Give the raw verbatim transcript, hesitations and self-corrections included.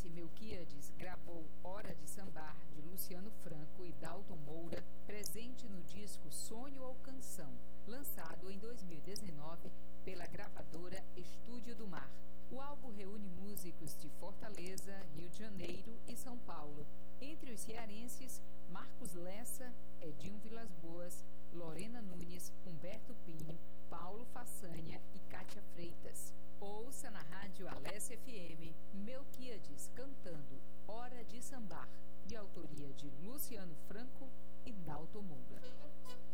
Melquíades gravou Hora de Sambar, de Luciano Franco e Dalton Moura, presente no disco Sonho ou Canção, lançado em dois mil e dezenove pela gravadora Estúdio do Mar. O álbum reúne músicos de Fortaleza, Rio de Janeiro e São Paulo. Entre os cearenses, Marcos Lessa, Edinho Vilas-Boas, Lorena Nunes, Humberto Pinho, Paulo Façanha e Cátia Freitas. Ouça na rádio Alesse F M, Melquíades cantando Hora de Sambar, de autoria de Luciano Franco e Dalton Moura.